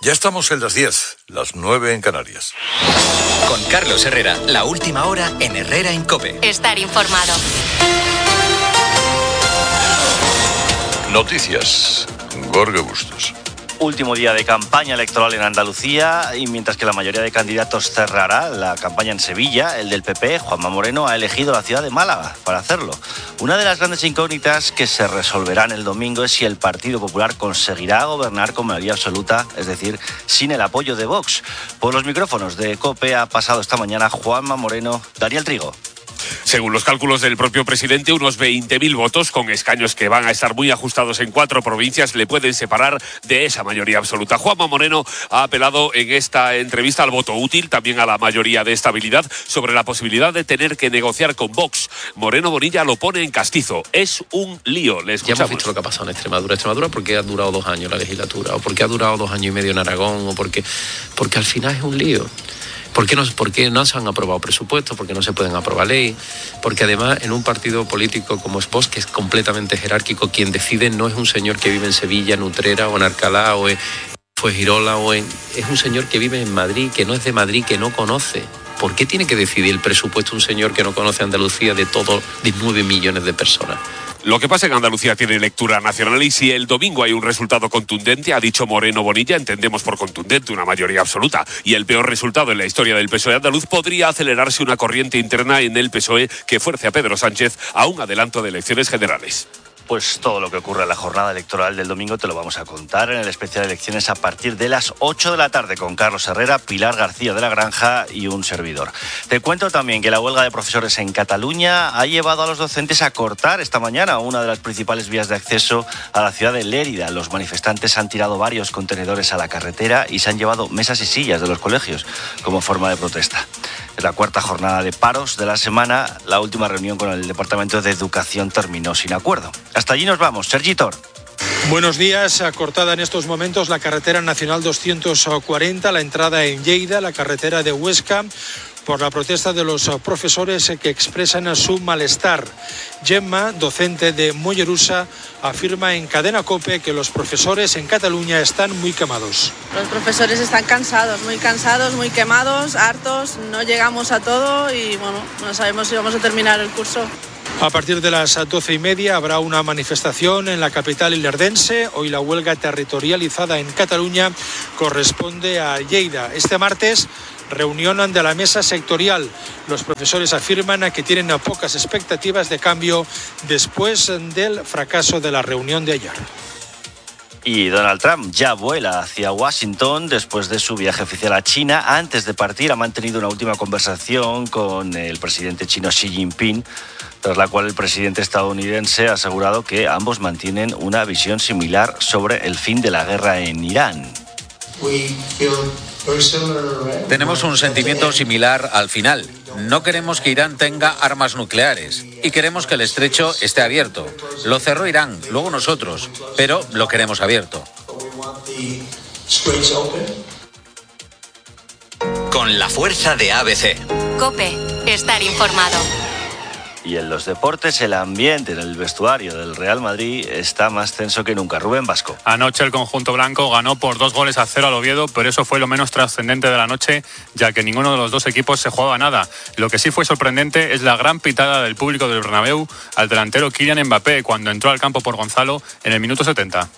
Ya estamos en las 10, las 9 en Canarias. Con Carlos Herrera, la última hora en Herrera en COPE. Estar informado. Noticias. Jorge Bustos. Último día de campaña electoral en Andalucía y mientras que la mayoría de candidatos cerrará la campaña en Sevilla, el del PP, Juanma Moreno, ha elegido la ciudad de Málaga para hacerlo. Una de las grandes incógnitas que se resolverán el domingo es si el Partido Popular conseguirá gobernar con mayoría absoluta, es decir, sin el apoyo de Vox. Por los micrófonos de COPE ha pasado esta mañana Juanma Moreno. Daniel Trigo. Según los cálculos del propio presidente, unos 20.000 votos, con escaños que van a estar muy ajustados en 4 provincias, le pueden separar de esa mayoría absoluta. Juanma Moreno ha apelado en esta entrevista al voto útil, también a la mayoría de estabilidad, sobre la posibilidad de tener que negociar con Vox. Moreno Bonilla lo pone en castizo. Es un lío. Le escuchamos. Ya hemos visto lo que ha pasado en Extremadura. Extremadura porque ha durado 2 años la legislatura, o porque ha durado 2 años y medio en Aragón, o porque al final es un lío. ¿Por qué no se han aprobado presupuestos? ¿Por qué no se pueden aprobar ley? Porque además en un partido político como es Vox, que es completamente jerárquico, quien decide no es un señor que vive en Sevilla, en Utrera o en Alcalá o en Fuengirola es un señor que vive en Madrid, que no es de Madrid, que no conoce. ¿Por qué tiene que decidir el presupuesto un señor que no conoce Andalucía de 9 millones de personas? Lo que pasa es que Andalucía tiene lectura nacional y si el domingo hay un resultado contundente, ha dicho Moreno Bonilla, entendemos por contundente una mayoría absoluta, y el peor resultado en la historia del PSOE andaluz, podría acelerarse una corriente interna en el PSOE que fuerce a Pedro Sánchez a un adelanto de elecciones generales. Pues todo lo que ocurre en la jornada electoral del domingo te lo vamos a contar en el especial de elecciones a partir de las 8 de la tarde con Carlos Herrera, Pilar García de la Granja y un servidor. Te cuento también que la huelga de profesores en Cataluña ha llevado a los docentes a cortar esta mañana una de las principales vías de acceso a la ciudad de Lérida. Los manifestantes han tirado varios contenedores a la carretera y se han llevado mesas y sillas de los colegios como forma de protesta. Es la 4ª jornada de paros de la semana. La última reunión con el Departamento de Educación terminó sin acuerdo. Hasta allí nos vamos. Sergi Tor. Buenos días. Cortada en estos momentos la carretera nacional 240, la entrada en Lleida, la carretera de Huesca, por la protesta de los profesores que expresan su malestar. Gemma, docente de Mollerussa, afirma en Cadena COPE que los profesores en Cataluña están muy quemados. Los profesores están cansados, muy quemados, hartos, no llegamos a todo y bueno, no sabemos si vamos a terminar el curso. A partir de las 12:30 habrá una manifestación en la capital ilerdense. Hoy la huelga territorializada en Cataluña corresponde a Lleida. Este martes, reunión de la mesa sectorial. Los profesores afirman que tienen pocas expectativas de cambio después del fracaso de la reunión de ayer. Y Donald Trump ya vuela hacia Washington después de su viaje oficial a China. Antes de partir ha mantenido una última conversación con el presidente chino Xi Jinping, tras la cual el presidente estadounidense ha asegurado que ambos mantienen una visión similar sobre el fin de la guerra en Irán. Tenemos un sentimiento similar al final. No queremos que Irán tenga armas nucleares y queremos que el estrecho esté abierto. Lo cerró Irán, luego nosotros, pero lo queremos abierto. Con la fuerza de ABC. COPE. Estar informado. Y en los deportes, el ambiente en el vestuario del Real Madrid está más tenso que nunca. Rubén Vasco. Anoche el conjunto blanco ganó por 2-0 al Oviedo, pero eso fue lo menos trascendente de la noche, ya que ninguno de los dos equipos se jugaba nada. Lo que sí fue sorprendente es la gran pitada del público del Bernabéu al delantero Kylian Mbappé cuando entró al campo por Gonzalo en el minuto 70.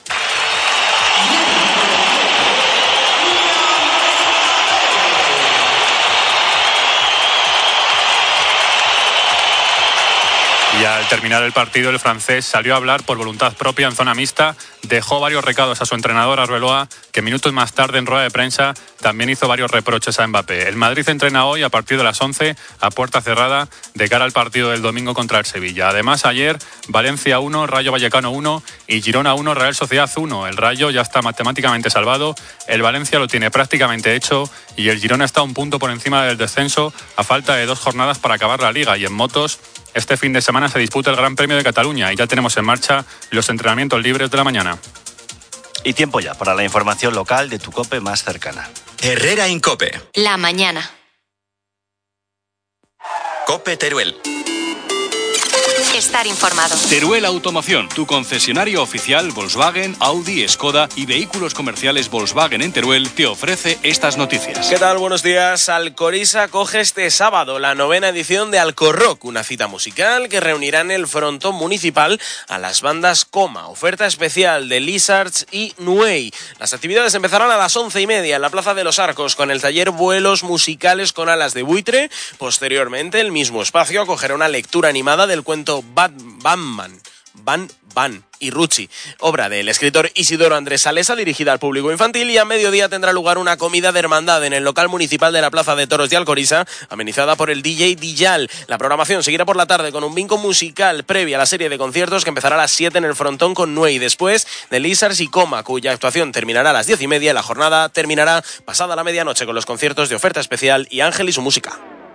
Y al terminar el partido, el francés salió a hablar por voluntad propia en zona mixta, dejó varios recados a su entrenador Arbeloa, que minutos más tarde en rueda de prensa también hizo varios reproches a Mbappé. El Madrid entrena hoy a partir de las 11 a puerta cerrada de cara al partido del domingo contra el Sevilla. Además, ayer Valencia 1, Rayo Vallecano 1 y Girona 1, Real Sociedad 1. El Rayo ya está matemáticamente salvado, el Valencia lo tiene prácticamente hecho y el Girona está un punto por encima del descenso a falta de 2 jornadas para acabar la Liga. Y en motos, este fin de semana se disputa el Gran Premio de Cataluña y ya tenemos en marcha los entrenamientos libres de la mañana. Y tiempo ya para la información local de tu COPE más cercana. Herrera en COPE. La mañana. COPE Teruel. estar informado. Teruel Automoción, tu concesionario oficial Volkswagen, Audi, Skoda y vehículos comerciales Volkswagen en Teruel, te ofrece estas noticias. ¿Qué tal? Buenos días. Alcoriza acoge este sábado la 9ª edición de Alcorrock, una cita musical que reunirá en el frontón municipal a las bandas Coma. Oferta especial de Lizards y Nuey. Las actividades empezarán a las 11:30 en la Plaza de los Arcos con el taller Vuelos musicales con alas de buitre. Posteriormente, el mismo espacio acogerá una lectura animada del cuento Batman y Rucci, obra del escritor Isidoro Andrés Salesa, dirigida al público infantil, y a mediodía tendrá lugar una comida de hermandad en el local municipal de la Plaza de Toros de Alcoriza, amenizada por el DJ Dijal. La programación seguirá por la tarde con un bingo musical previa a la serie de conciertos que empezará a las 7 en el frontón con Nuey, después de Lizards y Coma, cuya actuación terminará a las 10:30 y la jornada terminará pasada la medianoche con los conciertos de Oferta Especial y Ángel y su música.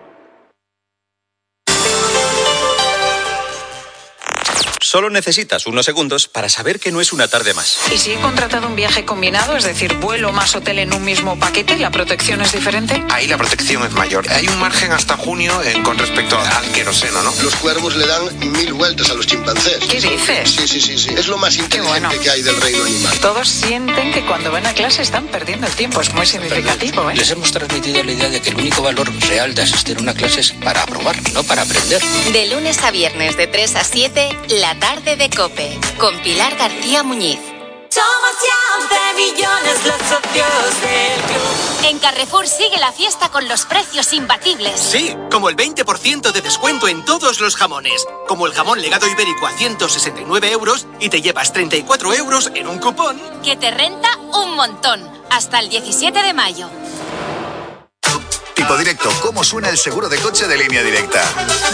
Solo necesitas unos segundos para saber que no es una tarde más. ¿Y si he contratado un viaje combinado, es decir, vuelo más hotel en un mismo paquete, la protección es diferente? Ahí la protección es mayor. Hay un margen hasta junio con respecto al queroseno, ¿no? Los cuervos le dan 1000 vueltas a los chimpancés. ¿Qué dices? Sí. Es lo más inteligente que hay del reino animal. Todos sienten que cuando van a clase están perdiendo el tiempo. Es muy significativo, ¿eh? Les hemos transmitido la idea de que el único valor real de asistir a una clase es para aprobar, no para aprender. De lunes a viernes de 3 a 7, la tarde de COPE, con Pilar García Muñiz. Somos ya 11 millones los socios del club. En Carrefour sigue la fiesta con los precios imbatibles. Sí, como el 20% de descuento en todos los jamones. Como el jamón legado ibérico a 169 euros y te llevas 34 euros en un cupón. Que te renta un montón. Hasta el 17 de mayo. Tipo directo, ¿cómo suena el seguro de coche de Línea Directa?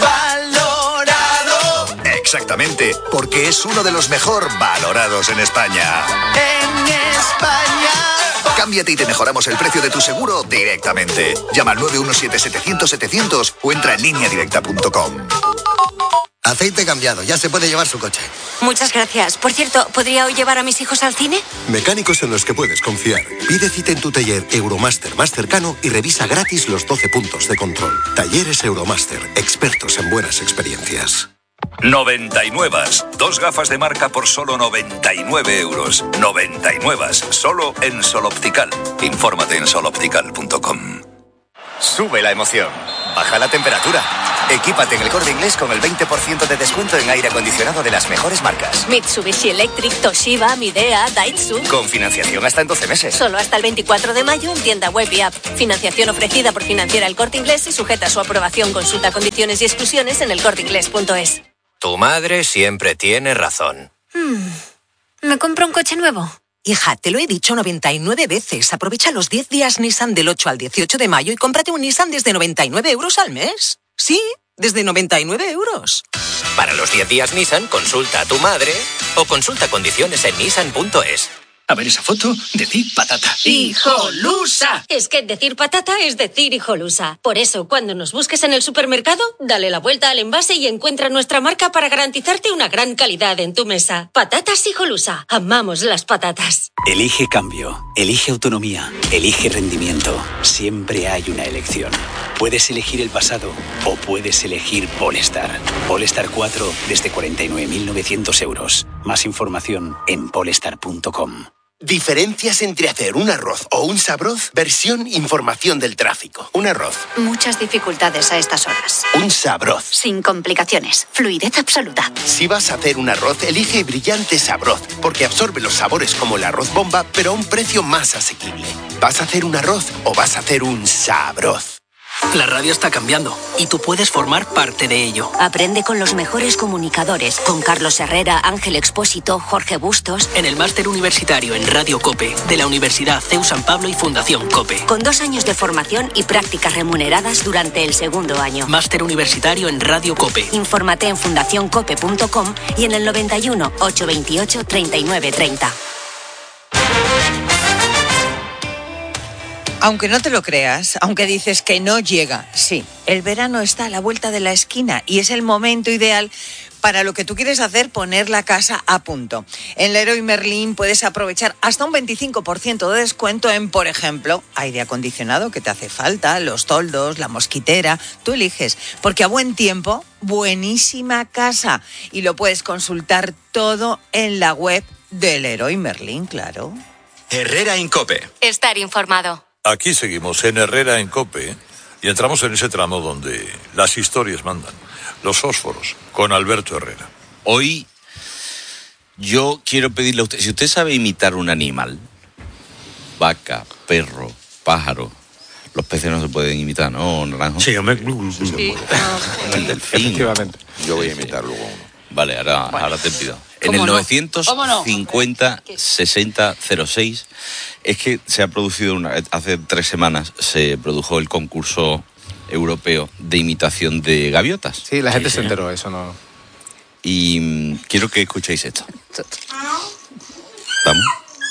¡Valorado! Exactamente, porque es uno de los mejor valorados en España. ¡En España! Cámbiate y te mejoramos el precio de tu seguro directamente. Llama al 917-700-700 o entra en lineadirecta.com. Aceite cambiado, ya se puede llevar su coche. Muchas gracias. Por cierto, ¿podría hoy llevar a mis hijos al cine? Mecánicos en los que puedes confiar. Pide cita en tu taller Euromaster más cercano y revisa gratis los 12 puntos de control. Talleres Euromaster, expertos en buenas experiencias. 99. 2 gafas de marca por solo 99 euros. 99. Solo en Sol Optical. Infórmate en soloptical.com. Sube la emoción. Baja la temperatura. Equípate en el Corte Inglés con el 20% de descuento en aire acondicionado de las mejores marcas. Mitsubishi Electric, Toshiba, Midea, Daihatsu. Con financiación hasta en 12 meses. Solo hasta el 24 de mayo en tienda web y app. Financiación ofrecida por Financiera El Corte Inglés y sujeta a su aprobación. Consulta condiciones y exclusiones en elcorteinglés.es. Tu madre siempre tiene razón. ¿Me compro un coche nuevo? Hija, te lo he dicho 99 veces. Aprovecha los 10 días Nissan del 8 al 18 de mayo y cómprate un Nissan desde 99 euros al mes. Sí, desde 99 euros. Para los 10 días Nissan, consulta a tu madre o consulta condiciones en nissan.es. A ver esa foto, decir patata. ¡Hijolusa! Es que decir patata es decir hijolusa. Por eso, cuando nos busques en el supermercado, dale la vuelta al envase y encuentra nuestra marca para garantizarte una gran calidad en tu mesa. Patatas Hijolusa. Amamos las patatas. Elige cambio, elige autonomía, elige rendimiento. Siempre hay una elección. Puedes elegir el pasado o puedes elegir Polestar. Polestar 4 desde 49.900 euros. Más información en polestar.com. Diferencias entre hacer un arroz o un sabroz, versión información del tráfico. Un arroz. Muchas dificultades a estas horas. Un sabroz. Sin complicaciones. Fluidez absoluta. Si vas a hacer un arroz, elige Brillante Sabroz, porque absorbe los sabores como el arroz bomba, pero a un precio más asequible. ¿Vas a hacer un arroz o vas a hacer un sabroz? La radio está cambiando y tú puedes formar parte de ello. Aprende con los mejores comunicadores, con Carlos Herrera, Ángel Expósito, Jorge Bustos. En el máster universitario en Radio COPE de la Universidad CEU San Pablo y Fundación COPE. Con 2 años de formación y prácticas remuneradas durante el segundo año. Máster universitario en Radio COPE. Infórmate en fundacioncope.com y en el 91 828 3930. Aunque no te lo creas, aunque dices que no llega, sí, el verano está a la vuelta de la esquina y es el momento ideal para lo que tú quieres hacer, poner la casa a punto. En Leroy Merlin puedes aprovechar hasta un 25% de descuento en, por ejemplo, aire acondicionado que te hace falta, los toldos, la mosquitera, tú eliges, porque a buen tiempo, buenísima casa. Y lo puedes consultar todo en la web de Leroy Merlin, claro. Herrera Incope. Estar informado. Aquí seguimos en Herrera en COPE y entramos en ese tramo donde las historias mandan. Los fósforos, con Alberto Herrera. Hoy yo quiero pedirle a usted, si usted sabe imitar un animal, vaca, perro, pájaro, los peces no se pueden imitar, ¿no, Naranjo? Sí, hombre. Sí. El delfín. Efectivamente. Yo voy a imitar luego uno. Vale, ahora te pido. En el 950-60-06 es que se ha producido hace 3 semanas se produjo el concurso europeo de imitación de gaviotas. Sí, la gente se enteró, eso no. Y quiero que escuchéis esto. ¿Vamos?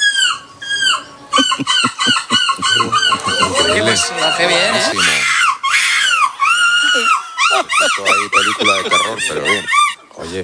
Increíble. Lo hace bien, ¿eh? Esto hay película de terror, pero bien. Oye.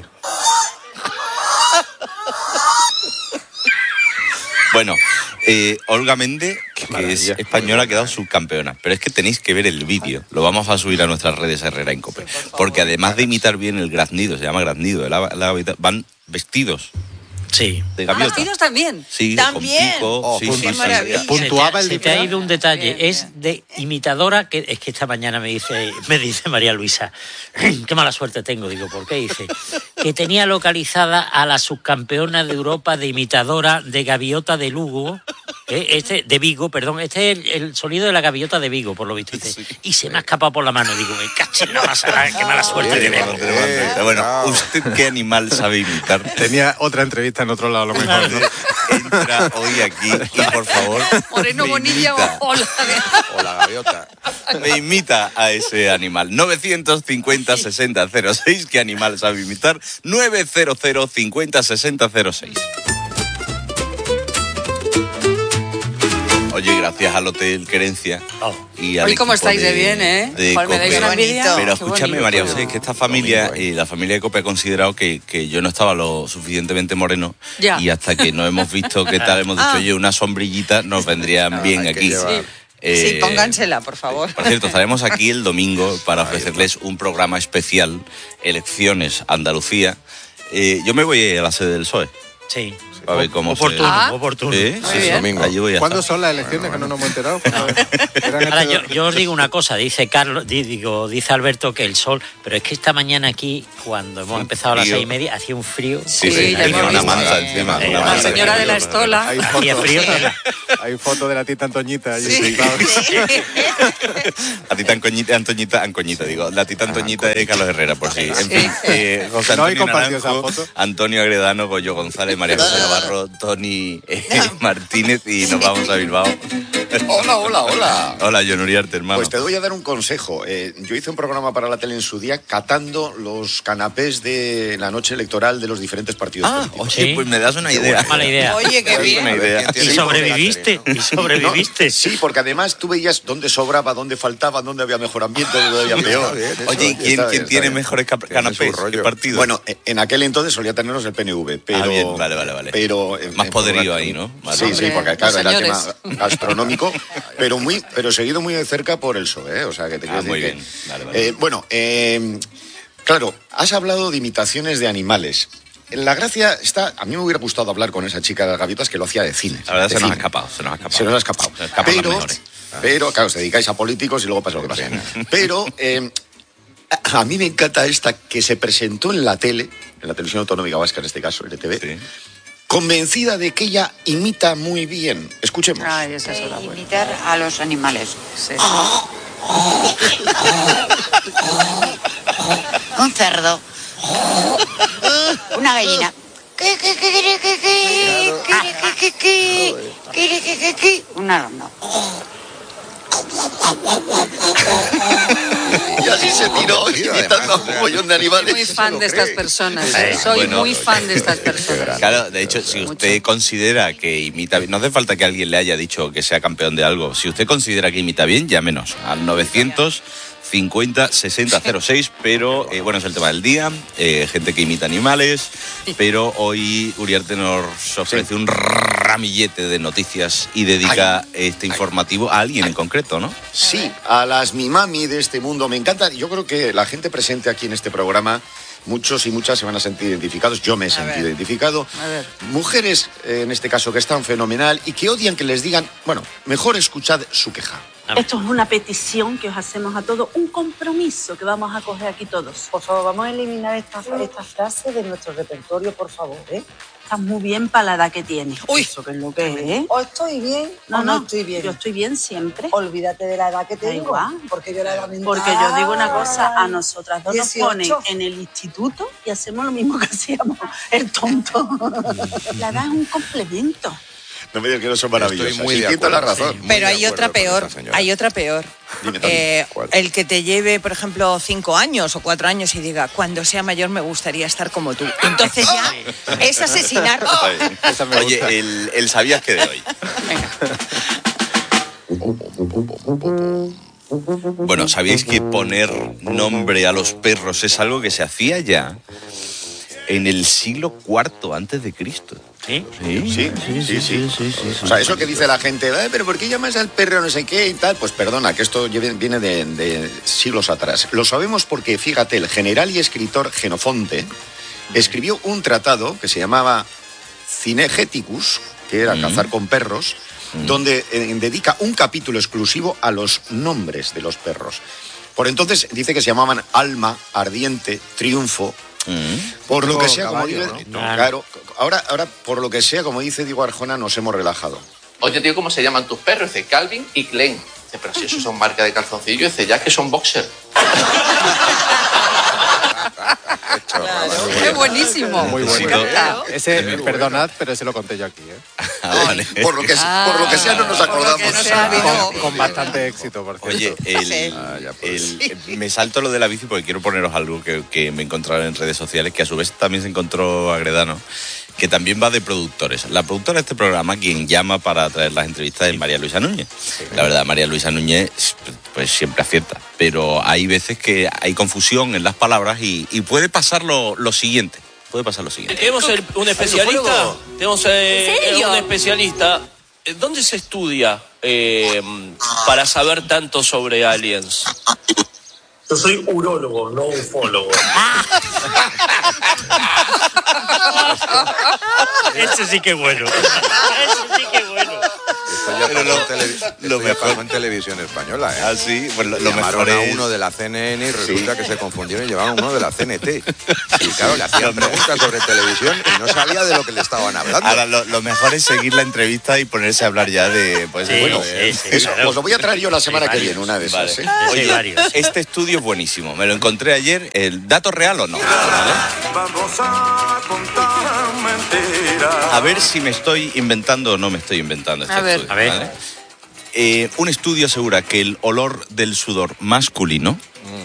Bueno, Olga Méndez, que es española, ha quedado subcampeona. Pero es que tenéis que ver el vídeo. Lo vamos a subir a nuestras redes Herrera en COPE. Porque además de imitar bien el graznido, se llama graznido, van vestidos. Sí. De gaviota. ¿Vestidos también? Sí, ¿también? Con pico, sí, qué maravilla. Puntuaba el se te ha ido un detalle. Es de imitadora, que es que esta mañana me dice María Luisa, qué mala suerte tengo. Digo, ¿por qué? Dice, que tenía localizada a la subcampeona de Europa de imitadora de gaviota de Lugo, de Vigo, perdón. Este es el sonido de la gaviota de Vigo, por lo visto. Dice, sí. Y se me ha escapado por la mano. Digo, me caché la masada, qué mala suerte tenemos. Bueno, ¿usted qué animal sabe imitar? Tenía otra entrevista en otro lado, a lo mejor, ¿no? Entra hoy aquí y, por favor, Moreno Bonilla o la gaviota. Me imita a ese animal. 950-60-06. ¿Qué animal sabe imitar? 900-50-60-06. Oye, gracias al Hotel Querencia y al Hoy cómo estáis de bien, ¿eh? Joder, me dais una envidia. Pero escúchame, María José, que esta familia y la familia de COPE ha considerado que yo no estaba lo suficientemente moreno ya. Y hasta que no hemos visto qué tal, hemos dicho, oye, una sombrillita nos vendrían bien aquí. Sí, póngansela, por favor. Por cierto, estaremos aquí el domingo para ofrecerles un programa especial, Elecciones Andalucía. Yo me voy a la sede del PSOE. Sí. A ver cómo oportuno. Sí, domingo. Allí voy a ¿Cuándo estar. son las elecciones que no nos hemos enterado? Ahora, yo os digo una cosa, dice Alberto que el sol, pero es que esta mañana aquí, cuando hemos empezado a las 6:30, hacía un frío. Sí, una manta encima. La señora de la Estola. Hacía frío. Hay fotos de la tita Antoñita. Sí. La tita Antoñita, digo. La tita Antoñita es Carlos Herrera, por si. En fin, José Antonio Naranjo, Antonio Agredano, Goyo González, María José Navarro, Tony Martínez y nos vamos a Bilbao. Hola. Hola, John Uriarte, hermano. Pues te doy a dar un consejo. Yo hice un programa para la tele en su día catando los canapés de la noche electoral de los diferentes partidos políticos. Oye, pues me das una idea. Mala idea. Oye, qué bien. Y sobreviviste. No, sí, porque además tú veías dónde sobraba, dónde faltaba, dónde había mejor ambiente, dónde había peor. Oye, ¿y quién tiene mejores canapés? ¿Qué partido? Bueno, en aquel entonces solía tenerlos el PNV, pero... Vale. Pero más poderío ahí, ¿no? Sí, porque claro, era tema gastronómico, pero seguido muy de cerca por el PSOE, o sea, que te quiero decir bien. que... Vale. Claro, has hablado de imitaciones de animales. La gracia está... A mí me hubiera gustado hablar con esa chica de las gaviotas que lo hacía de cine. La verdad, se nos ha escapado. Pero, claro, os dedicáis a políticos y luego pasa lo que pasa. Pero... a mí me encanta esta que se presentó en la tele, en la televisión autonómica vasca, en este caso, RTV, sí. Convencida de que ella imita muy bien. Escuchemos. Esa es la buena. Imitar a los animales. Sí. Un cerdo. Una gallina. Un arno. Y así se tiró imitando a un mogollón de animales. Soy muy fan de estas personas. Muy fan de estas personas. Claro, de hecho, si usted considera que imita bien, no hace falta que alguien le haya dicho que sea campeón de algo. Si usted considera que imita bien, llámenos al 900 50 60 06, pero bueno, es el tema del día, gente que imita animales, pero hoy Uriarte nos ofrece un ramillete de noticias y dedica este informativo a alguien en concreto, ¿no? Sí, a las mimami de este mundo. Me encanta, yo creo que la gente presente aquí en este programa, muchos y muchas se van a sentir identificados, yo me he sentido identificado. Mujeres, en este caso, que están fenomenal y que odian que les digan, bueno, mejor escuchad su queja. Esto es una petición que os hacemos a todos, un compromiso que vamos a coger aquí todos. Por favor, vamos a eliminar esta frase de nuestro repertorio, por favor, ¿eh? Estás muy bien para la edad que tienes. Uy, eso que es lo que es, ¿eh? O estoy bien o no estoy bien. Yo estoy bien siempre. Olvídate de la edad que tengo. Igual. Porque yo la edad mental. Porque yo digo una cosa, a nosotras dos 18. nos ponen en el instituto y hacemos lo mismo que hacíamos el tonto. La edad es un complemento. No me digas que no son maravillosas. Estoy muy de acuerdo, la razón. Sí, pero hay otra peor, Dime, ¿cuál? El que te lleve, por ejemplo, 5 años o 4 años y diga, cuando sea mayor me gustaría estar como tú. Entonces ya es asesinar. Oye, el sabías que de hoy. Bueno, ¿sabéis que poner nombre a los perros es algo que se hacía ya en el siglo IV antes de Cristo? Sí. O sea, eso que dice la gente, pero ¿por qué llamas al perro no sé qué y tal? Pues perdona, que esto viene de siglos atrás. Lo sabemos porque, fíjate, el general y escritor Xenofonte escribió un tratado que se llamaba Cinegéticus, que era cazar con perros, donde dedica un capítulo exclusivo a los nombres de los perros. Por entonces dice que se llamaban Alma, Ardiente, Triunfo. Por lo que sea, como dice, claro, ahora por lo que sea, como dice Diego Arjona, nos hemos relajado. Oye, tío, ¿cómo se llaman tus perros? Dice Calvin y Klein. Dice, pero si esos son marca de calzoncillo, dice, ya que son boxer. Claro, es buenísimo. Muy bueno. Ese, perdonad, pero ese lo conté yo aquí, ¿eh? Vale. Por lo que sea no nos acordamos. Con bastante éxito, por cierto. Oye, me salto lo de la bici porque quiero poneros algo que me encontraron en redes sociales, que a su vez también se encontró Agredano, que también va de productores. La productora de este programa, quien llama para traer las entrevistas, es María Luisa Núñez. La verdad, María Luisa Núñez pues siempre acierta, pero hay veces que hay confusión en las palabras y puede pasar lo siguiente. Tenemos un especialista. Tenemos un especialista. ¿Dónde se estudia para saber tanto sobre aliens? Yo soy urólogo, no ufólogo. Ese sí que es bueno. Ese sí que es bueno. Esto ya pasó en televisión española, ¿eh? Ah, sí, pues lo llamaron mejor a es... uno de la CNN y resulta que se confundieron y llevaban uno de la CNT. Y claro, le hacían preguntas sobre televisión y no sabía de lo que le estaban hablando. Ahora, lo mejor es seguir la entrevista y ponerse a hablar ya de... Pues, eso, claro. os lo voy a traer yo la semana que viene, una de esas. Vale. Oye, este estudio es buenísimo. Me lo encontré ayer. ¿El dato real o no? Vamos a contar mentiras. A ver si me estoy inventando o no me estoy inventando este estudio. A ver. ¿Vale? Un estudio asegura que el olor del sudor masculino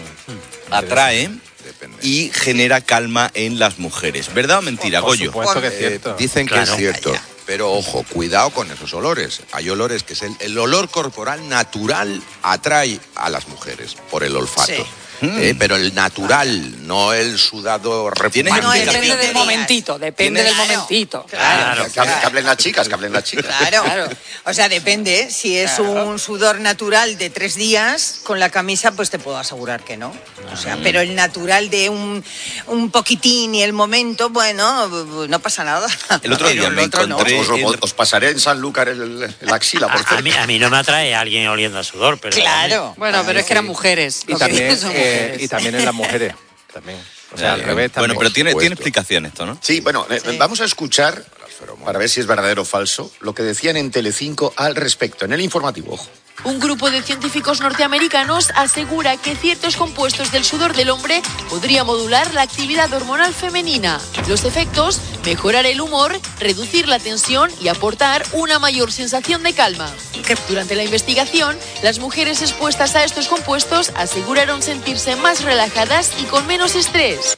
atrae y genera calma en las mujeres. ¿Verdad o mentira, Goyo? Por supuesto que es cierto. Dicen que es cierto. Pero ojo, cuidado con esos olores. Hay olores que es el olor corporal natural atrae a las mujeres por el olfato. Sí. Pero el natural, no el sudado repugnante. No, depende del momentito, depende del momentito. Claro. Que hablen las chicas, Claro. O sea, depende. Si es un sudor natural de 3 días, con la camisa, pues te puedo asegurar que no. O sea, pero el natural de un poquitín y el momento, bueno, no pasa nada. El otro día me encontré... Os pasaré en Sanlúcar el axila, por favor. A mí no me atrae alguien oliendo a sudor, pero... Claro. Bueno, pero es que eran mujeres. Y también en las mujeres. También. O sea, al revés también. Bueno, pero tiene explicación esto, ¿no? Sí, bueno, vamos a escuchar, para ver si es verdadero o falso, lo que decían en Telecinco al respecto, en el informativo, ojo. Un grupo de científicos norteamericanos asegura que ciertos compuestos del sudor del hombre podría modular la actividad hormonal femenina. Los efectos: mejorar el humor, reducir la tensión y aportar una mayor sensación de calma. Durante la investigación, las mujeres expuestas a estos compuestos aseguraron sentirse más relajadas y con menos estrés.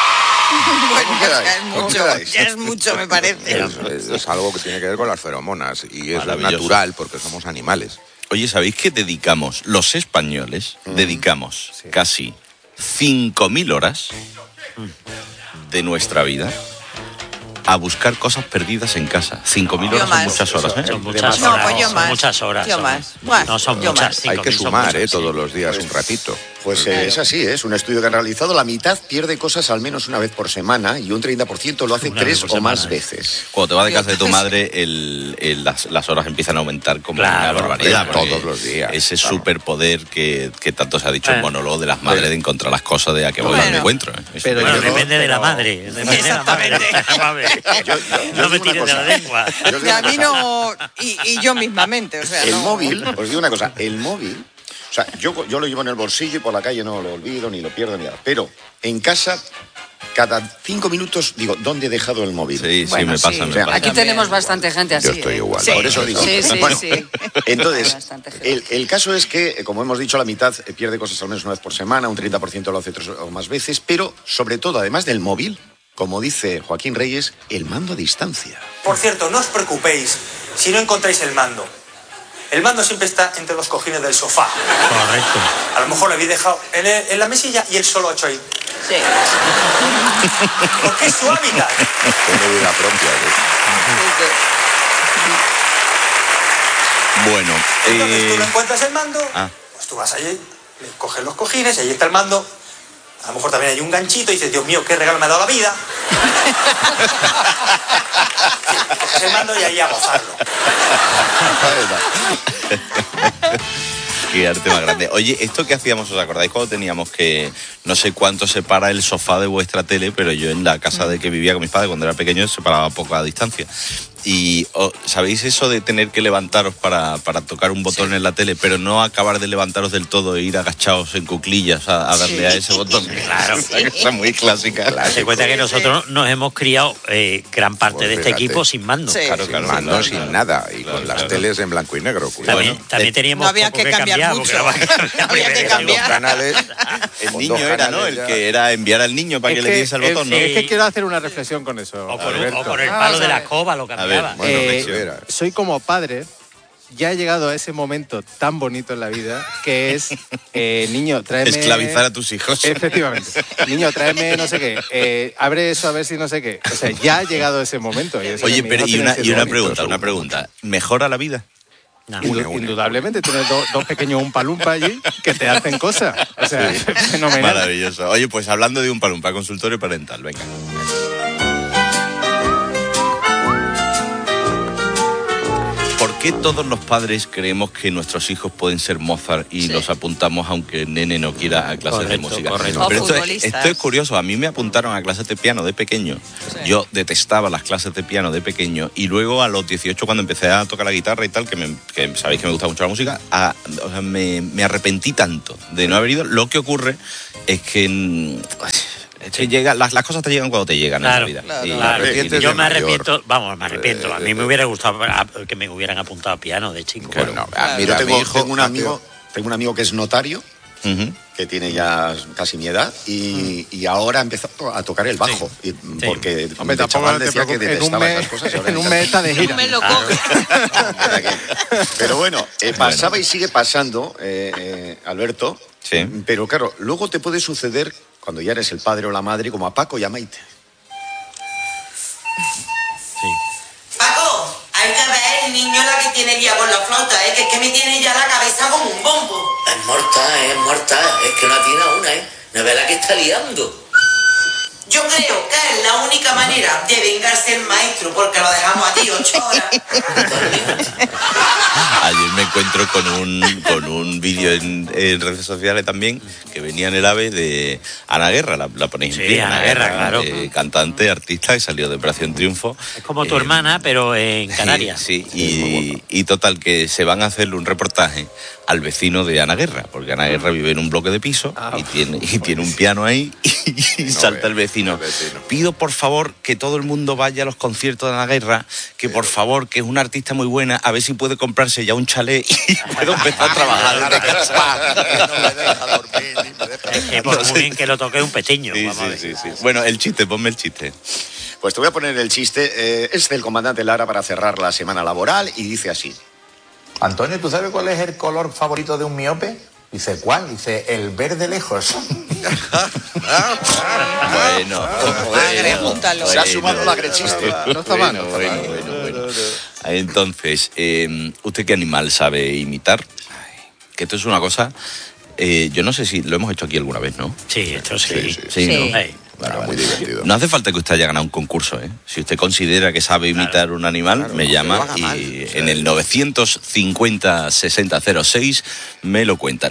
Ya es mucho, me parece. Es algo que tiene que ver con las feromonas y es natural porque somos animales. Oye, ¿sabéis que los españoles, dedicamos casi 5.000 horas de nuestra vida a buscar cosas perdidas en casa? 5.000 horas son muchas horas, ¿eh? Son muchas horas. No, pues yo más. Muchas horas. Yo más. Bueno, no son yo muchas. más. Hay que 5.000 son sumar, muchas, todos los días un ratito. Pues es así, es un estudio que han realizado. La mitad pierde cosas al menos una vez por semana y un 30% lo hace Una 3 vez o por más semana, veces. Cuando te vas de casa de tu madre, las horas empiezan a aumentar como una barbaridad. Todos los días. Ese superpoder que tanto se ha dicho en monólogo de las madres de encontrar las cosas de a que voy y me encuentro. Pero bueno, depende de la madre. Exactamente. No me tires de la lengua. Y a mí no... Y yo mismamente, o sea, El no. móvil, os digo una cosa, el móvil, o sea, yo lo llevo en el bolsillo y por la calle no lo olvido, ni lo pierdo, ni nada. Pero en casa, cada 5 minutos digo, ¿dónde he dejado el móvil? Sí, me pasa. Aquí tenemos bastante gente así. Yo estoy igual, por eso digo. Sí. Entonces, el caso es que, como hemos dicho, la mitad pierde cosas al menos una vez por semana, un 30% lo hace 3 o más veces, pero sobre todo, además del móvil, como dice Joaquín Reyes, el mando a distancia. Por cierto, no os preocupéis si no encontráis el mando. El mando siempre está entre los cojines del sofá. Correcto. A lo mejor lo habéis dejado en la mesilla y él solo ha hecho ahí. Sí. Porque es su hábitat. Tiene vida propia. Bueno, entonces tú no encuentras el mando, pues tú vas allí, le coges los cojines, ahí está el mando. A lo mejor también hay un ganchito y dices, Dios mío, qué regalo me ha dado la vida. Coges el mando y ahí a gozarlo. Qué arte más grande. Oye, esto que hacíamos, ¿os acordáis cuando teníamos que no sé cuánto separa el sofá de vuestra tele? Pero yo en la casa de que vivía con mis padres cuando era pequeño separaba poco a distancia. Y ¿sabéis eso de tener que levantaros para tocar un botón en la tele, pero no acabar de levantaros del todo e ir agachados en cuclillas a darle a ese botón? Claro. Es una cosa muy clásica. Se cuenta que nosotros nos hemos criado gran parte de este equipo sin mando. Claro, sin mando, sin nada. Y con las teles en blanco y negro. También teníamos no había que cambiar mucho. Había que cambiar. Canales, el niño era, ¿no? El que era enviar al niño para que le diese el botón, ¿no? Es que quiero hacer una reflexión con eso. O por el palo de la escoba lo cambiaba. Soy como padre, ya he llegado a ese momento tan bonito en la vida que es, niño, tráeme... Esclavizar a tus hijos. Efectivamente. Niño, tráeme no sé qué, abre eso a ver si no sé qué. O sea, ya ha llegado ese momento. Oye, pero una pregunta. ¿Mejora la vida? Indudablemente, tienes dos pequeños umpalumpa allí que te hacen cosas. O sea, fenomenal. Maravilloso. Oye, pues hablando de umpalumpa, consultorio parental, venga. ¿Por qué todos los padres creemos que nuestros hijos pueden ser Mozart y los apuntamos aunque el nene no quiera a clases de música? Correcto. Pero esto es curioso. A mí me apuntaron a clases de piano de pequeño. Sí. Yo detestaba las clases de piano de pequeño y luego a los 18 cuando empecé a tocar la guitarra y tal, que sabéis que me gusta mucho la música, me arrepentí tanto de no haber ido. Lo que ocurre es que... las cosas te llegan cuando te llegan, claro, en la vida. Claro. Yo me arrepiento, me arrepiento. A mí me hubiera gustado que me hubieran apuntado a piano de chico. Claro. Yo tengo un amigo que es notario, que tiene ya casi mi edad, y ahora ha empezado a tocar el bajo. Sí. Porque de chaval decía que detestaba esas cosas. En un mes está de gira. Pero bueno, pasaba y sigue pasando, Alberto. Sí. Pero claro, luego te puede suceder cuando ya eres el padre o la madre, como a Paco y a Maite. Sí. Paco, hay que ver el niño la que tiene día con la flauta, que es que me tiene ya la cabeza como un bombo. Es mortal, es que no tiene una, no ve la que está liando. Yo creo que es la única manera de vengarse el maestro, porque lo dejamos a ti 8 horas. Ayer me encuentro con un vídeo en redes sociales también, que venía en el AVE de Ana Guerra, la ponéis en pie. Ana Guerra, claro. Cantante, artista, que salió de Operación Triunfo. Es como tu hermana, pero en Canarias. Sí, y total, que se van a hacerle un reportaje al vecino de Ana Guerra, porque Ana Guerra vive en un bloque de piso y tiene un piano ahí y salta el vecino. Pido por favor que todo el mundo vaya a los conciertos de Ana Guerra, que por favor, que es una artista muy buena, a ver si puede comprarse ya un chalet y puedo empezar a trabajar desde casa. No me deja dormir ni me deja... Es que por muy bien que lo toque un pequeño. Sí. Bueno, el chiste, ponme el chiste. Pues te voy a poner el chiste. Es del comandante Lara para cerrar la semana laboral y dice así. Antonio, ¿tú sabes cuál es el color favorito de un miope? Dice, ¿cuál? Dice, el verde lejos. Bueno, se ha sumado la grechista. No está mal. Bueno. Entonces, ¿usted qué animal sabe imitar? Que esto es una cosa... yo no sé si lo hemos hecho aquí alguna vez, ¿no? Sí, esto sí. Sí, ¿no? Bueno, muy divertido. No hace falta que usted haya ganado un concurso, ¿eh? Si usted considera que sabe imitar un animal, me llama y en el 950-6006 me lo cuenta.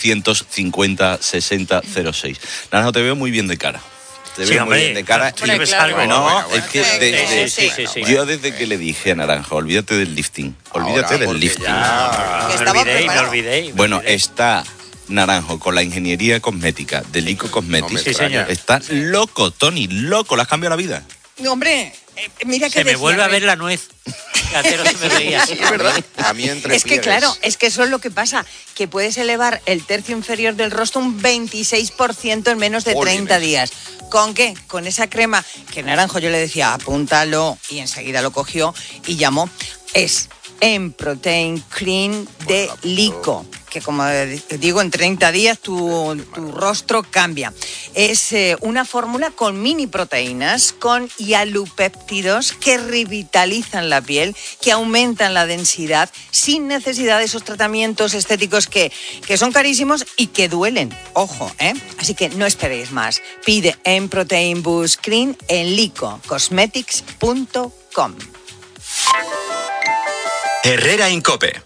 950-6006. Naranjo, te veo muy bien de cara. Te veo muy bien de cara. Es que yo desde que le dije a Naranjo, olvídate del lifting. Olvídate del lifting. Me olvidé. Bueno, está... Naranjo, con la ingeniería cosmética de Lico Cosmetics. Sí, señor. Está loco, Tony, loco, le has cambiado la vida. No, hombre, mira que se me vuelve a ver la nuez. Gatero se me veía. Sí, es verdad. A mí es que claro, es que eso es lo que pasa, que puedes elevar el tercio inferior del rostro un 26% en menos de 30 días. ¿Con qué? Con esa crema que Naranjo yo le decía, apúntalo, y enseguida lo cogió y llamó. Es M-Protein Clean de Lico, que como digo, en 30 días tu rostro cambia. Es una fórmula con mini proteínas, con hialopéptidos que revitalizan la piel, que aumentan la densidad, sin necesidad de esos tratamientos estéticos que son carísimos y que duelen. Ojo, ¿eh? Así que no esperéis más. Pide M-Protein Boost Clean en licocosmetics.com. Herrera en COPE.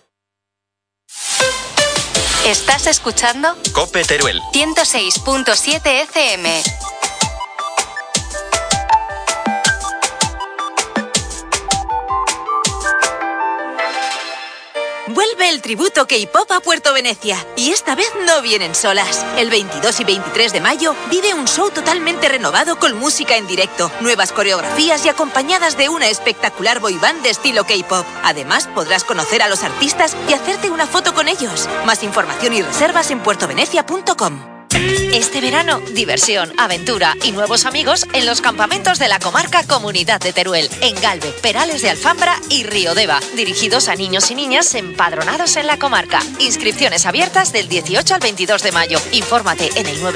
¿Estás escuchando? COPE Teruel. 106.7 FM. Vuelve el tributo K-Pop a Puerto Venecia. Y esta vez no vienen solas. El 22 y 23 de mayo vive un show totalmente renovado con música en directo, nuevas coreografías y acompañadas de una espectacular boyband de estilo K-Pop. Además, podrás conocer a los artistas y hacerte una foto con ellos. Más información y reservas en puertovenecia.com. Este verano, diversión, aventura y nuevos amigos en los campamentos de la comarca Comunidad de Teruel, en Galve, Perales de Alfambra y Riodeva, dirigidos a niños y niñas empadronados en la comarca. Inscripciones abiertas del 18 al 22 de mayo. Infórmate en el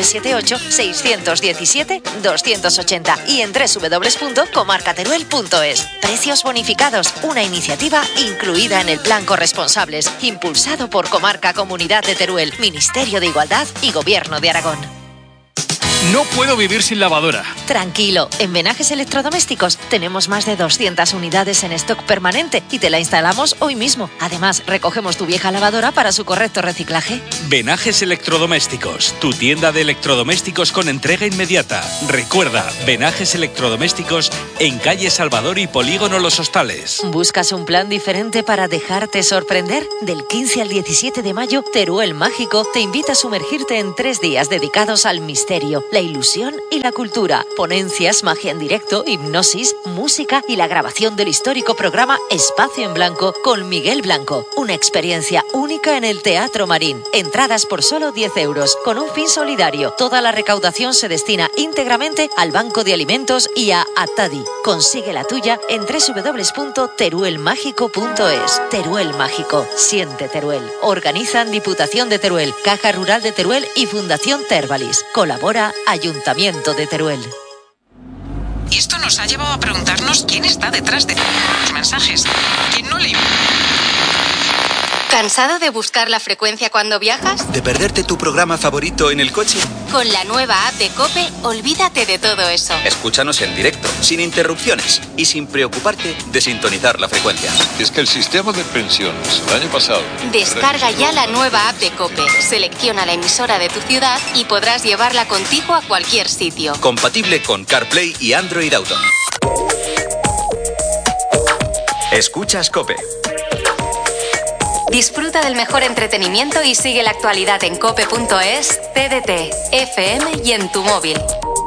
978-617-280 y en www.comarcateruel.es. Precios bonificados, una iniciativa incluida en el Plan Corresponsables, impulsado por Comarca Comunidad de Teruel, Ministerio de Igualdad y Gobierno de Aragón. No puedo vivir sin lavadora. Tranquilo, en Venajes Electrodomésticos tenemos más de 200 unidades en stock permanente y te la instalamos hoy mismo. Además, recogemos tu vieja lavadora para su correcto reciclaje. Venajes Electrodomésticos, tu tienda de electrodomésticos con entrega inmediata. Recuerda, Venajes Electrodomésticos en calle Salvador y Polígono Los Hostales. ¿Buscas un plan diferente para dejarte sorprender? Del 15 al 17 de mayo, Teruel Mágico te invita a sumergirte en 3 días dedicados al misterio, la ilusión y la cultura. Ponencias, magia en directo, hipnosis, música y la grabación del histórico programa Espacio en Blanco con Miguel Blanco. Una experiencia única en el Teatro Marín. Entradas por solo 10 euros, con un fin solidario. Toda la recaudación se destina íntegramente al Banco de Alimentos y a Atadi. Consigue la tuya en www.teruelmágico.es. Teruel Mágico. Siente Teruel. Organizan Diputación de Teruel, Caja Rural de Teruel y Fundación Tervalis. Colabora Ayuntamiento de Teruel. Y esto nos ha llevado a preguntarnos quién está detrás de los mensajes. ¿Quién no le... ¿Cansado de buscar la frecuencia cuando viajas? ¿De perderte tu programa favorito en el coche? Con la nueva app de COPE, olvídate de todo eso. Escúchanos en directo, sin interrupciones y sin preocuparte de sintonizar la frecuencia. Es que el sistema de pensiones el año pasado... Descarga ya la nueva app de COPE, selecciona la emisora de tu ciudad y podrás llevarla contigo a cualquier sitio. Compatible con CarPlay y Android Auto. Escuchas COPE. Disfruta del mejor entretenimiento y sigue la actualidad en cope.es, TDT, FM y en tu móvil.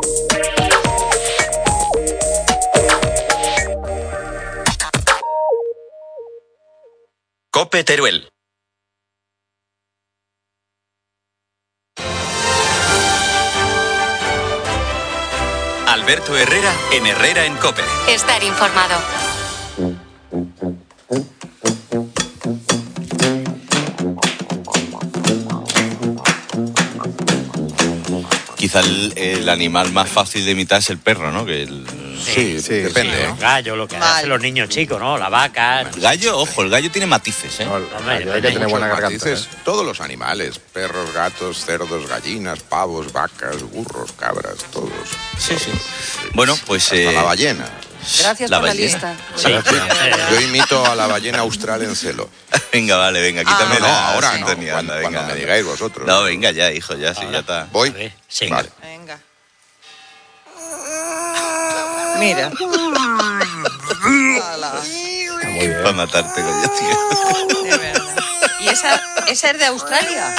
COPE Teruel. Alberto Herrera en Herrera en COPE. Estar informado. quizá el animal más fácil de imitar es el perro, ¿no? Que sí, depende. El gallo, lo que hacen los niños chicos, ¿no? La vaca. El gallo, ojo, el gallo tiene matices, ¿eh? Hay que tener buena garganta. Todos los animales, perros, gatos, cerdos, gallinas, pavos, vacas, burros, cabras, todos. Sí. Bueno, pues... Hasta la ballena. Gracias por la lista. Sí. Yo imito a la ballena austral en celo. Venga, quítame ahora sintonía. No, cuando me digáis vosotros. No, venga ya, hijo, ya está. ¿Voy? Sí. Vale. Venga. Mira. Muy bien. Para matarte con ella, tío. De verdad. ¿Y esa es de Australia?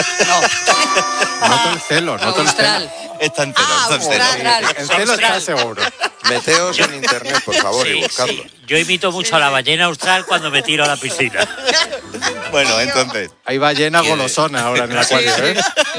Noto el celo, noto el celo. Está en celo, En celo está seguro. Meteos en internet, por favor, y buscadlo. Yo imito mucho a la ballena austral cuando me tiro a la piscina. Bueno, entonces... Hay ballena golosona ahora en el acuario, ¿eh?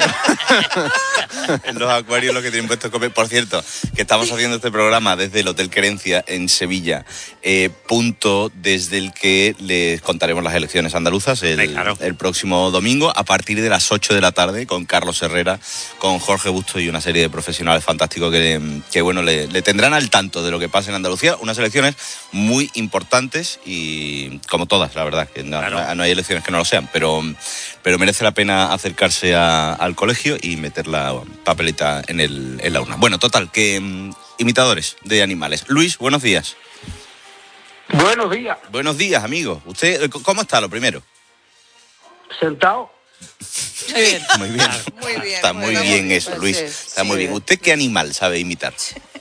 En los acuarios lo que tienen puesto comer. Por cierto, que estamos haciendo este programa desde el Hotel Querencia en Sevilla, punto desde el que les contaremos las elecciones andaluzas el próximo domingo a partir de las 8 de la tarde con Carlos Herrera, con Jorge Busto y una serie de profesionales fantásticos que bueno, le tendrán al tanto de lo que pasa en Andalucía. Unas elecciones muy importantes y como todas, la verdad, que no hay elecciones que no lo sean, pero merece la pena acercarse al colegio y meter la papeleta en la urna. Bueno, total, que imitadores de animales. Luis, buenos días. Buenos días. Buenos días, amigo. ¿Usted cómo está, lo primero? Sentado. Muy bien. Muy bien. Muy bien. Está muy bien eso, Luis. Está muy bien. ¿Usted qué animal sabe imitar?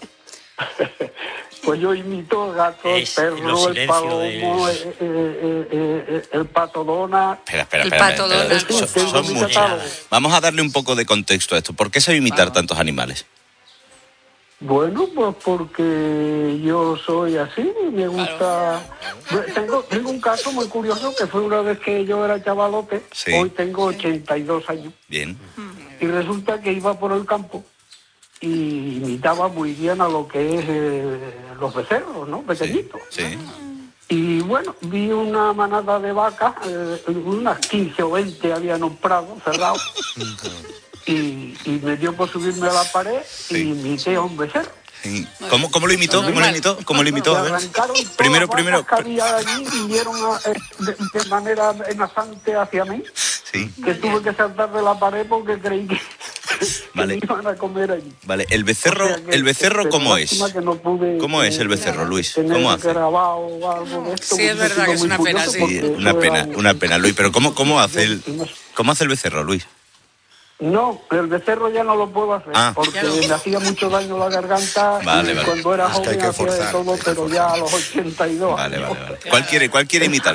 Pues yo imito gato, el perro, el palomo, el pato Donald. Espera. El pato Donald. Son muchas. Vamos a darle un poco de contexto a esto. ¿Por qué sabe imitar tantos animales? Bueno, pues porque yo soy así, me gusta... Tengo un caso muy curioso que fue una vez que yo era chavalote, hoy tengo 82 años. Bien. Y resulta que iba por el campo y imitaba muy bien a lo que es los becerros, ¿no? Pequeñitos. Sí. Y bueno, vi una manada de vacas, unas 15 o 20 había en un prado cerrado. Y me dio por subirme a la pared y imité a un becerro. ¿Cómo lo imitó? ¿Cómo lo imitó? A ver. Primero. Que había allí vinieron de manera amenazante hacia mí. Sí. Que tuve que saltar de la pared porque creí que me iban a comer allí. Vale, el becerro ¿cómo es? ¿Cómo es el becerro, Luis? ¿Cómo hace? Sí, es verdad que es una pena, sí. Una pena, Luis. Pero ¿cómo hace el becerro, Luis? No, el becerro ya no lo puedo hacer porque me hacía mucho daño la garganta y cuando era joven hacía de todo, pero ya a los 82. Vale. ¿Cuál quiere imitar?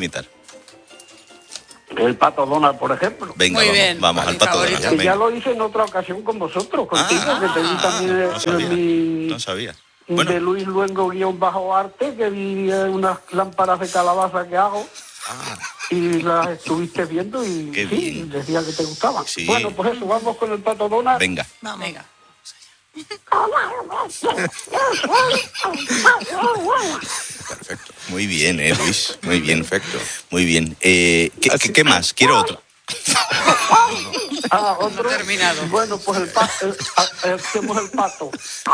El pato Donald, por ejemplo. Venga, vamos al pato Donald. Ya lo hice en otra ocasión con vosotros, contigo, que te vi también no sabía. De Luis Luengo _arte, que vi unas lámparas de calabaza que hago. Y las estuviste viendo y decía que te gustaban. Sí. Bueno, pues eso, vamos con el pato Donald. Venga. Venga. Perfecto. Muy bien, Luis. Muy bien. Perfecto. Muy bien. ¿Qué más? Quiero otro. Otro. Terminado. Bueno, pues hacemos el pato.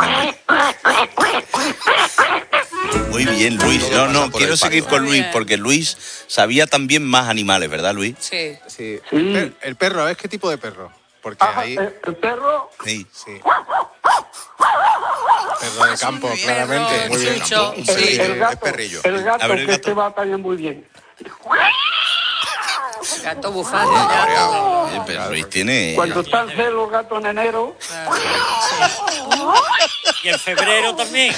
Muy bien, Luis. No, quiero seguir con Luis, porque Luis sabía también más animales, ¿verdad, Luis? Sí. El perro, ¿es qué tipo de perro? Porque ahí... ¿El perro? Sí. Perro de campo, claramente. Muy bien. El gato que este va también muy bien. Gato bufando. Pero Luis tiene... Cuando están celos los gatos en enero... Y en febrero también.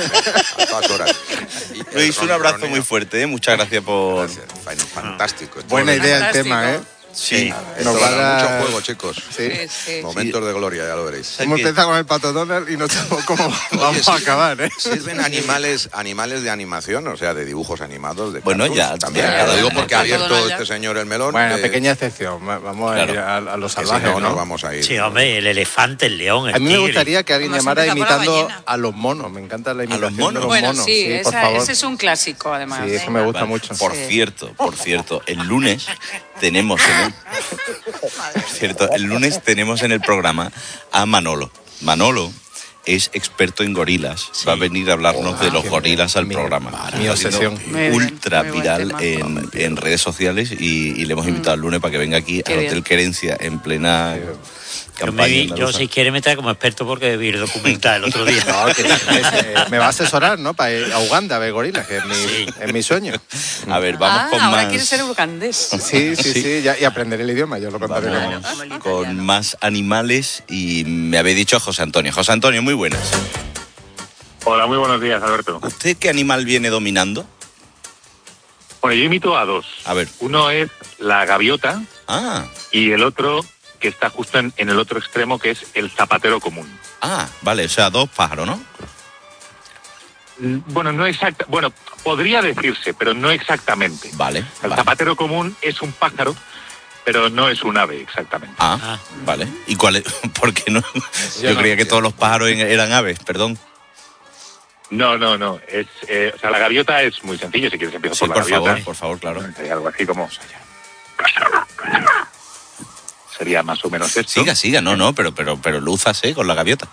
Luis, un abrazo muy fuerte, Muchas gracias por... Fantástico. Buena idea el tema, Sí. Nos va a dar mucho juego, chicos. Sí. Momentos de gloria, ya lo veréis. Hemos empezado con el pato Donald y no sabemos cómo vamos a acabar, Sirven animales de animación, o sea, de dibujos animados. De bueno, ya también. Lo digo porque ha abierto este señor el melón. Bueno, pequeña excepción. Vamos a ir a los salvajes, ¿no? No vamos a ir. Sí, hombre, el elefante, el león, el A mí me gustaría que alguien llamara imitando a los monos. Me encanta la imitación ¿A los monos? de los bueno, monos. Sí, por favor. ese es un clásico, además. Sí, eso me gusta mucho. Por cierto, el lunes tenemos el lunes tenemos en el programa a Manolo. Manolo es experto en gorilas. Va a venir a hablarnos de los gorilas al programa. Mi obsesión. Ultra viral en redes sociales y le hemos invitado el lunes para que venga aquí al Hotel Querencia en plena campaña. Yo si quiere me trae como experto porque debí ir documentar el otro día. No, me va a asesorar, ¿no? Para ir a Uganda a ver gorilas, que es mi sueño. A ver, vamos con ahora más... quiere ser ugandés. Sí, y aprender el idioma, yo lo contaré. Con más animales y me habéis dicho a José Antonio. José Antonio, muy buenas. Hola, muy buenos días, Alberto. ¿Usted qué animal viene dominando? Bueno, yo imito a dos. A ver. Uno es la gaviota y el otro que está justo en el otro extremo, que es el zapatero común. Ah, vale, o sea, dos pájaros, ¿no? Bueno, no exacta. Bueno, podría decirse, pero no exactamente. Vale. El zapatero común es un pájaro, pero no es un ave exactamente. Vale. ¿Y cuál es? ¿Por qué no? Yo creía que todos los pájaros eran aves, perdón. No. O sea, la gaviota es muy sencillo. Si quieres empiezo por la gaviota. Por favor, claro. Sería algo así como... Sería más o menos esto. Siga, no, pero lúzase con la gaviota.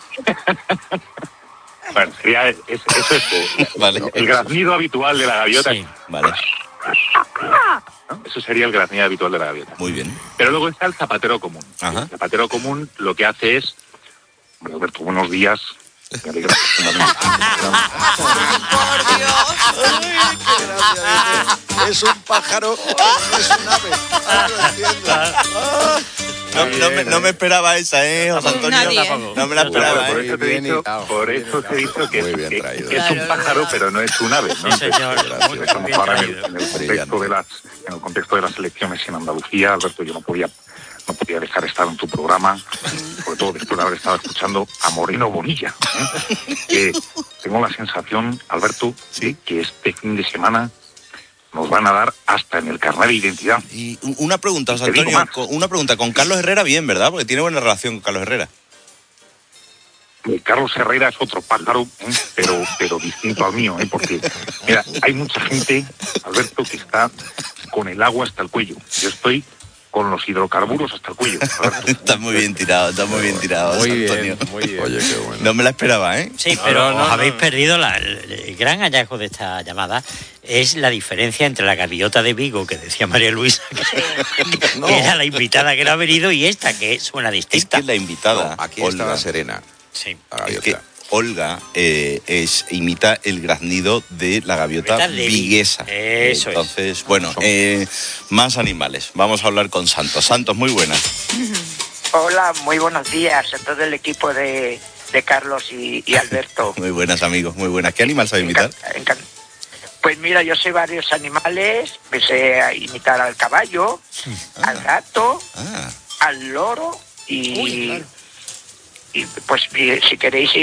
Bueno, sería eso vale. El graznido habitual de la gaviota. Sí, vale. ¿No? Eso sería el graznido habitual de la gaviota. Muy bien. Pero luego está el zapatero común. Ajá. El zapatero común lo que hace es... Bueno, Alberto, buenos días. Me alegra. Es un pájaro, no es un ave. No me esperaba esa, José Antonio. No me la esperaba. Por eso te he dicho que es un pájaro, pero no es un ave, ¿no? Sí, señor. Estamos ahora en el contexto de las elecciones en Andalucía, Alberto, yo no podía dejar de estar en tu programa, sobre todo después de haber estado escuchando a Moreno Bonilla. Que tengo la sensación, Alberto, de que este fin de semana nos van a dar hasta en el carnet de identidad. Y una pregunta, José Antonio, con Carlos Herrera bien, ¿verdad? Porque tiene buena relación con Carlos Herrera. Carlos Herrera es otro pájaro, pero distinto al mío, porque mira, hay mucha gente, Alberto, que está con el agua hasta el cuello. Yo estoy con los hidrocarburos hasta el cuello. Está muy bien tirado, Muy Antonio. bien, muy bien. Oye, qué bueno. No me la esperaba, ¿eh? Sí, pero os habéis perdido el gran hallazgo de esta llamada. Es la diferencia entre la gaviota de Vigo, que decía María Luisa, que era la invitada que no ha venido, y esta, que suena distinta. Es que la invitada... Aquí Olga, está la Serena. Sí. La es que Olga imita el graznido de la gaviota viguesa. Eso Entonces, bueno, más animales. Vamos a hablar con Santos. Santos, muy buenas. Hola, muy buenos días a todo el equipo de Carlos y Alberto. Muy buenas, amigos, muy buenas. ¿Qué animal sabe imitar? Pues mira, yo sé varios animales. Me sé imitar al caballo, al gato, al loro y pues si queréis